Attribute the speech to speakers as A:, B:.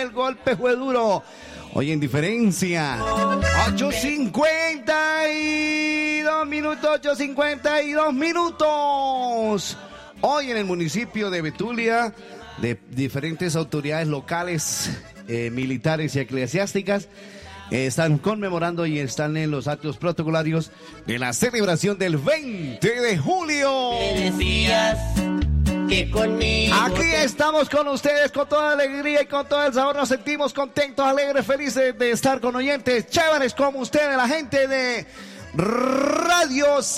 A: el golpe fue duro. Hoy en diferencia, 8:52 minutos. Hoy en el municipio de Betulia, de diferentes autoridades locales, militares y eclesiásticas, están conmemorando y están en los actos protocolarios de la celebración del 20 de julio.
B: Me decías que conmigo.
A: Aquí estamos con ustedes con toda alegría y con todo el sabor. Nos sentimos contentos, alegres, felices de estar con oyentes chéveres como ustedes, la gente de Radio